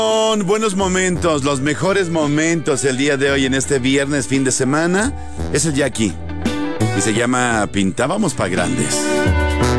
Buenos momentos, los mejores momentos el día de hoy en este viernes, fin de semana. Es el Jackie y se llama Pintábamos pa' Grandes.